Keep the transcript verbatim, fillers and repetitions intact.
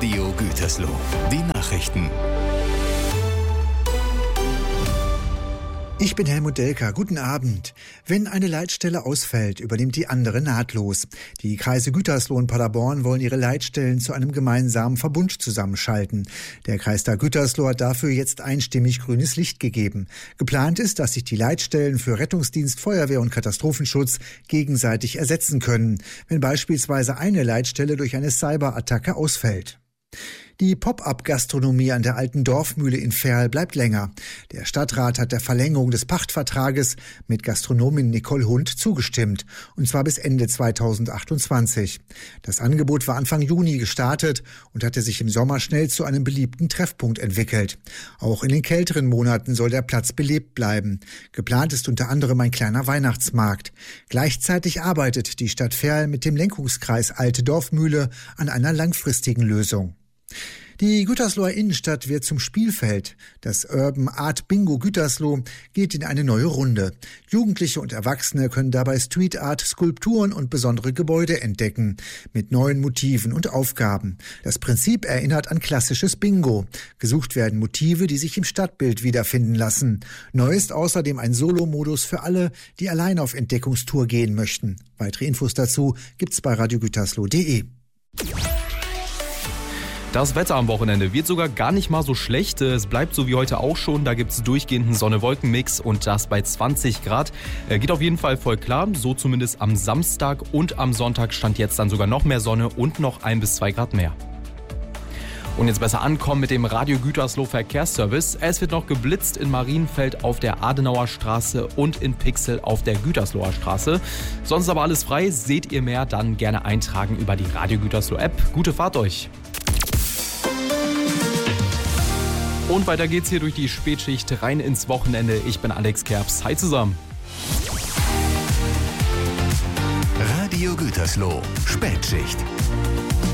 Radio Gütersloh. Die Nachrichten. Ich bin Helmut Delker. Guten Abend. Wenn eine Leitstelle ausfällt, übernimmt die andere nahtlos. Die Kreise Gütersloh und Paderborn wollen ihre Leitstellen zu einem gemeinsamen Verbund zusammenschalten. Der Kreistag Gütersloh hat dafür jetzt einstimmig grünes Licht gegeben. Geplant ist, dass sich die Leitstellen für Rettungsdienst, Feuerwehr und Katastrophenschutz gegenseitig ersetzen können, wenn beispielsweise eine Leitstelle durch eine Cyberattacke ausfällt. Die Pop-up-Gastronomie an der alten Dorfmühle in Verl bleibt länger. Der Stadtrat hat der Verlängerung des Pachtvertrages mit Gastronomin Nicole Hund zugestimmt, und zwar bis Ende zweitausendachtundzwanzig. Das Angebot war Anfang Juni gestartet und hatte sich im Sommer schnell zu einem beliebten Treffpunkt entwickelt. Auch in den kälteren Monaten soll der Platz belebt bleiben. Geplant ist unter anderem ein kleiner Weihnachtsmarkt. Gleichzeitig arbeitet die Stadt Verl mit dem Lenkungskreis Alte Dorfmühle an einer langfristigen Lösung. Die Gütersloher Innenstadt wird zum Spielfeld. Das Urban Art Bingo Gütersloh geht in eine neue Runde. Jugendliche und Erwachsene können dabei Street Art, Skulpturen und besondere Gebäude entdecken, mit neuen Motiven und Aufgaben. Das Prinzip erinnert an klassisches Bingo. Gesucht werden Motive, die sich im Stadtbild wiederfinden lassen. Neu ist außerdem ein Solo-Modus für alle, die allein auf Entdeckungstour gehen möchten. Weitere Infos dazu gibt's bei radiogütersloh punkt de. Das Wetter am Wochenende wird sogar gar nicht mal so schlecht. Es bleibt so wie heute auch schon. Da gibt es durchgehenden Sonne-Wolken-Mix und das bei zwanzig Grad. Geht auf jeden Fall voll klar. So zumindest am Samstag und am Sonntag stand jetzt dann sogar noch mehr Sonne und noch ein bis zwei Grad mehr. Und jetzt besser ankommen mit dem Radio Gütersloh Verkehrsservice. Es wird noch geblitzt in Marienfeld auf der Adenauer Straße und in Pixel auf der Gütersloher Straße. Sonst aber alles frei. Seht ihr mehr, dann gerne eintragen über die Radio Gütersloh App. Gute Fahrt euch! Und weiter geht's hier durch die Spätschicht rein ins Wochenende. Ich bin Alex Kerbs. Hi zusammen. Radio Gütersloh. Spätschicht.